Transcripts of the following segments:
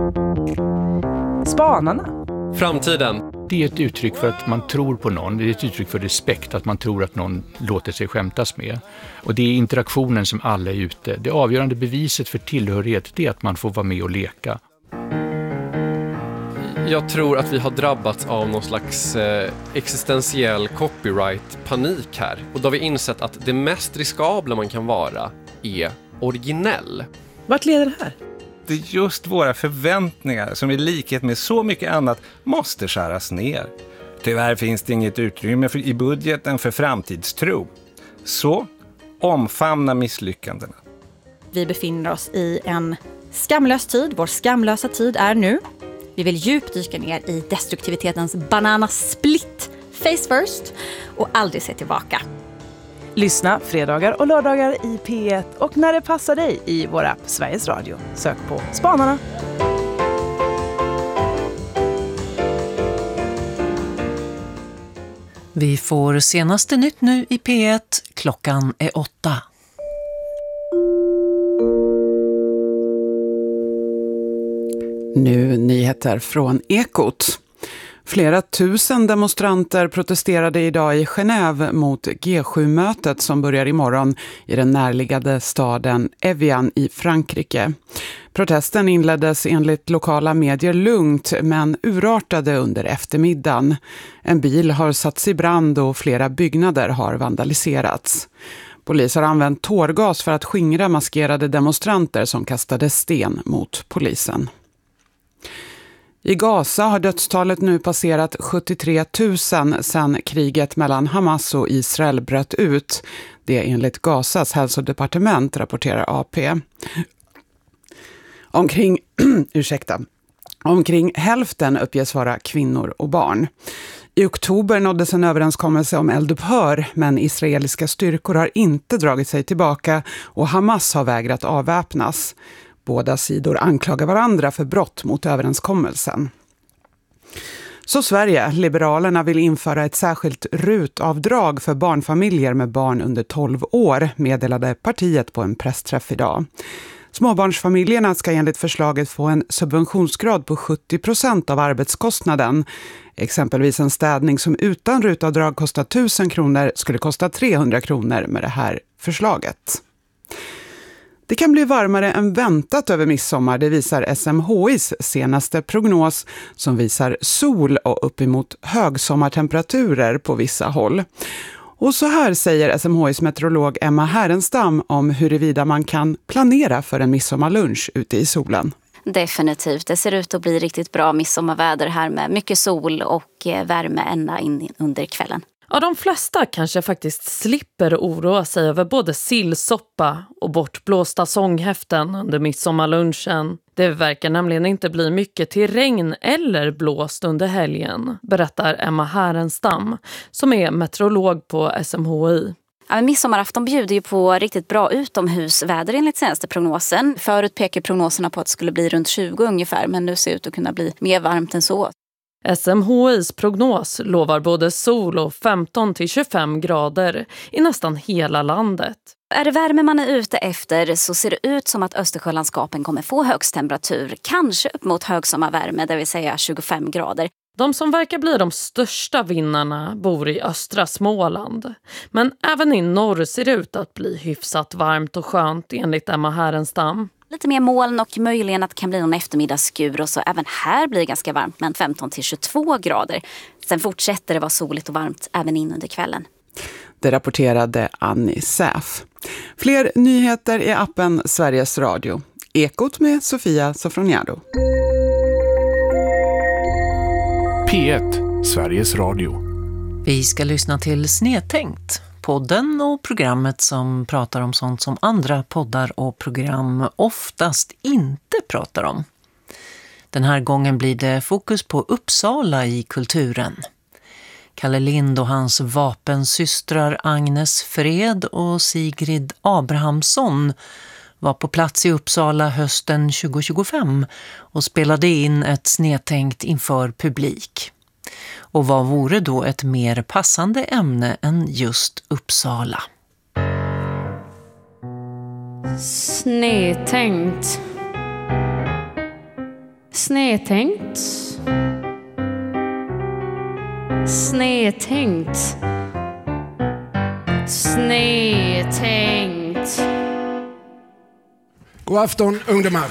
Spanarna. Framtiden. Det är ett uttryck för att man tror på någon. Det är ett uttryck för respekt, att man tror att någon låter sig skämtas med. Och det är interaktionen som alla är ute. Det avgörande beviset för tillhörighet, det är att man får vara med och leka. Jag tror att vi har drabbats av någon slags existentiell copyright-panik här. Och då har vi insett att det mest riskabla man kan vara är originell. Vart leder det här? Det är just våra förväntningar som i likhet med så mycket annat måste skäras ner. Tyvärr finns det inget utrymme i budgeten för framtidstro. Så omfamna misslyckandena. Vi befinner oss i en skamlös tid. Vår skamlösa tid är nu. Vi vill djupdyka ner i destruktivitetens bananasplit, face first, och aldrig se tillbaka. Lyssna fredagar och lördagar i P1 och när det passar dig i vår app Sveriges Radio. Sök på Spanarna. Vi får senaste nytt nu i P1. Klockan är 8. Nu nyheter från Ekot. Flera tusen demonstranter protesterade idag i Genève mot G7-mötet som börjar imorgon i den närliggande staden Evian i Frankrike. Protesten inleddes enligt lokala medier lugnt men urartade under eftermiddagen. En bil har satts i brand och flera byggnader har vandaliserats. Polis har använt tårgas för att skingra maskerade demonstranter som kastade sten mot polisen. I Gaza har dödstalet nu passerat 73 000 sedan kriget mellan Hamas och Israel bröt ut. Det enligt Gazas hälsodepartement, rapporterar AP. Omkring hälften uppges vara kvinnor och barn. I oktober nåddes en överenskommelse om eldupphör, men israeliska styrkor har inte dragit sig tillbaka och Hamas har vägrat avväpnas. Båda sidor anklagar varandra för brott mot överenskommelsen. Så Sverige, Liberalerna vill införa ett särskilt RUT-avdrag för barnfamiljer med barn under 12 år, meddelade partiet på en pressträff idag. Småbarnsfamiljerna ska enligt förslaget få en subventionsgrad på 70% av arbetskostnaden. Exempelvis en städning som utan RUT-avdrag kostar 1 000 kronor skulle kosta 300 kronor med det här förslaget. Det kan bli varmare än väntat över midsommar, det visar SMHIs senaste prognos som visar sol och uppemot högsommartemperaturer på vissa håll. Och så här säger SMHIs meteorolog Emma Härenstam om huruvida man kan planera för en midsommarlunch ute i solen. Definitivt, det ser ut att bli riktigt bra midsommarväder här med mycket sol och värme ända in under kvällen. Ja, de flesta kanske faktiskt slipper oroa sig över både sillsoppa och bortblåsta sånghäften under midsommarlunchen. Det verkar nämligen inte bli mycket till regn eller blåst under helgen, berättar Emma Härenstam som är meteorolog på SMHI. Ja, midsommarafton bjuder ju på riktigt bra utomhusväder enligt senaste prognosen. Förut pekar prognoserna på att det skulle bli runt 20 ungefär, men nu ser det ut att kunna bli mer varmt än så. SMHIs prognos lovar både sol och 15-25 grader i nästan hela landet. Är det värme man är ute efter så ser det ut som att Östersjölandskapen kommer få högst temperatur, kanske upp mot högsommarvärme, det vill säga 25 grader. De som verkar bli de största vinnarna bor i östra Småland. Men även i norr ser det ut att bli hyfsat varmt och skönt enligt Emma Härenstam. Lite mer moln och möjligen att det kan bli någon eftermiddagsskur och så även här blir det ganska varmt med 15-22 grader. Sen fortsätter det vara soligt och varmt även in under kvällen. Det rapporterade Annie Säf. Fler nyheter i appen Sveriges Radio. Ekot med Sofia Sofroniado. P1, Sveriges Radio. Vi ska lyssna till Snedtänkt, podden och programmet som pratar om sånt som andra poddar och program oftast inte pratar om. Den här gången blir det fokus på Uppsala i kulturen. Kalle Lind och hans vapensystrar Agnes Fred och Sigrid Abrahamsson var på plats i Uppsala hösten 2025 och spelade in ett Snedtänkt inför publik. Och vad vore då ett mer passande ämne än just Uppsala? Snedtänkt. Snedtänkt. Snedtänkt. Snedtänkt. God afton, ungdomar.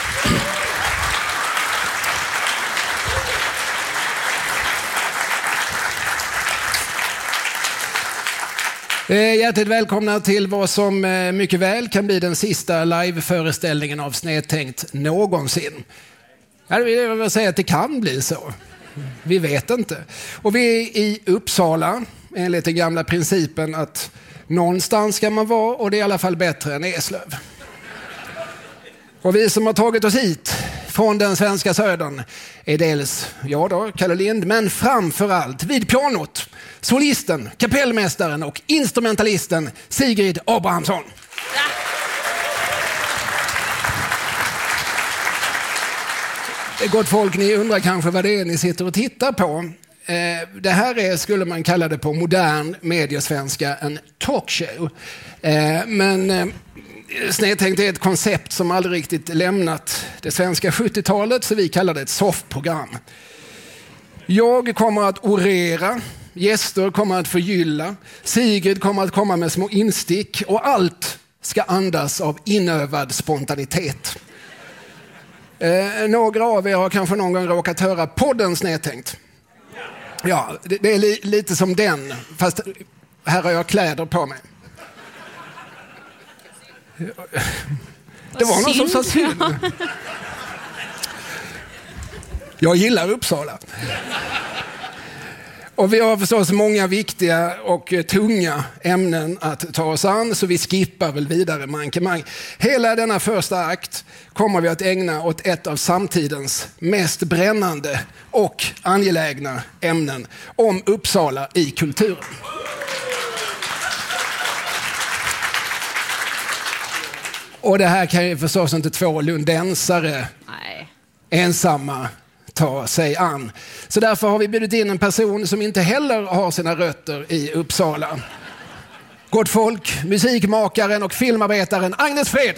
Hjärtligt välkomna till vad som mycket väl kan bli den sista liveföreställningen av Snedtänkt någonsin. Jag vill säga att det kan bli så. Vi vet inte. Och vi är i Uppsala, enligt den gamla principen att någonstans ska man vara, och det är i alla fall bättre än Eslöv. Och vi som har tagit oss hit från den svenska södern är dels jag då, Kalle Lind, men framförallt vid pianot, solisten, kapellmästaren och instrumentalisten Sigrid Abrahamsson. Gott folk, ni undrar kanske vad det är ni sitter och tittar på. Det här är, skulle man kalla det på modern mediesvenska, en talkshow. Men Snedtänkt är ett koncept som aldrig riktigt lämnat det svenska 70-talet, så vi kallar det ett soffprogram. Jag kommer att orera, gäster kommer att förgylla, Sigrid kommer att komma med små instick och allt ska andas av inövad spontanitet. Några av er har kanske någon gång råkat höra podden Snedtänkt. Ja, det är lite som den, fast här har jag kläder på mig. Det var någon som sa synd. Jag gillar Uppsala. Och vi har förstås många viktiga och tunga ämnen att ta oss an, så vi skippar väl vidare mankemang. Hela denna första akt kommer vi att ägna åt ett av samtidens mest brännande och angelägna ämnen om Uppsala i kulturen. Och det här kan ju förstås inte två lundensare ensamma ta sig an. Så därför har vi bjudit in en person som inte heller har sina rötter i Uppsala. Gott folk, musikmakaren och filmarbetaren Agnes Fred.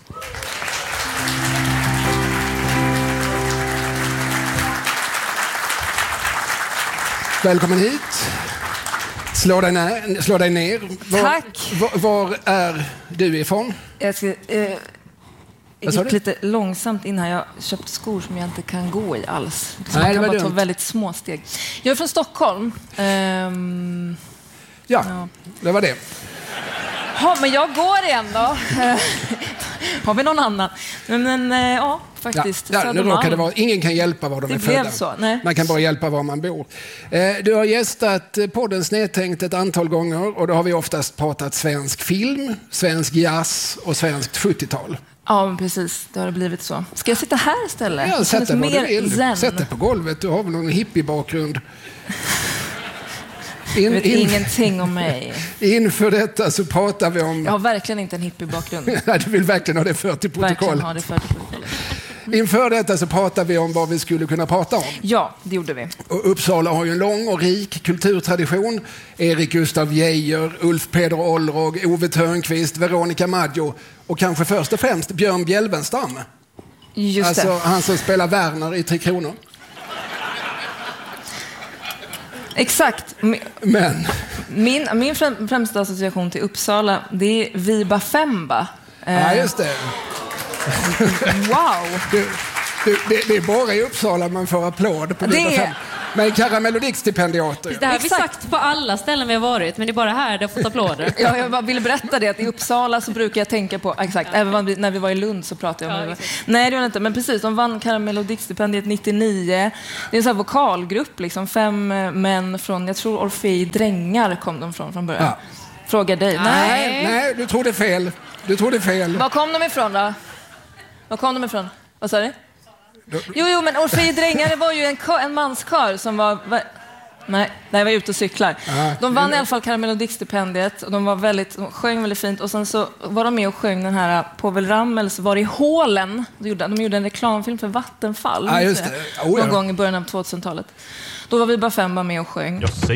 Välkommen hit. Slå dig ner. Tack. Var är du ifrån? Jag gick lite långsamt in här. Jag har köpt skor som jag inte kan gå i alls. Så man kan bara ta väldigt små steg. Jag är från Stockholm. Ja, det var det. Ja, men jag går igen då. Har vi någon annan? Men ja, faktiskt. Ja, nu råkar det vara. Ingen kan hjälpa var de är födda. Så, nej. Man kan bara hjälpa var man bor. Du har gästat podden Snedtänkt ett antal gånger, och då har vi oftast pratat svensk film, svensk jazz och svenskt 70-tal. Ja, men precis. Det har blivit så. Ska jag sitta här istället? Ja, sätt dig var du vill. Zen. Sätt dig på golvet. Du har väl någon hippie-bakgrund. Jag vet ingenting om mig. Inför detta så pratar vi om... Jag har verkligen inte en hippie-bakgrund. Du vill verkligen ha det för till protokollet. Inför detta så pratar vi om vad vi skulle kunna prata om. Ja, det gjorde vi. Och Uppsala har ju en lång och rik kulturtradition. Erik Gustaf Geijer, Ulf Peder Olrog, Ove Törnqvist, Veronica Maggio och kanske först och främst Björn Bjelvenstam. Just det. Alltså han som spelar Werner i Tre Kronor. Exakt. Men min främsta association till Uppsala, det är Viba Femba. Ja, just det. Wow. Det är bara i Uppsala man får applåd på Viba Femba. Men Karamell och Dick-stipendiater. Det här har vi sagt på alla ställen vi har varit, men det är bara här det har fått applåder. Ja, jag bara ville berätta det, att i Uppsala så brukar jag tänka på, exakt, även när vi var i Lund så pratade jag om det. Nej, det var inte, men precis, de vann Karamell och Dick-stipendiet 99. Det är en sån här vokalgrupp, liksom, 5 män från, jag tror Orfei Drängar kom de från början. Ja. Fråga dig. Nej, du trodde fel. Var kom de ifrån då? Vad sa du? Jo, men Orfei Drängare var ju en manskör som var... Nej, jag var ute och cyklar. De vann i alla fall Karamell och Dick-stipendiet och de sjöng väldigt fint. Och sen så var de med och sjöng den här Povel Ramels Var i hålen. De gjorde en reklamfilm för Vattenfall. Ja, just det. Någon gång i början av 2000-talet. Då var vi bara 5 med och sjöng.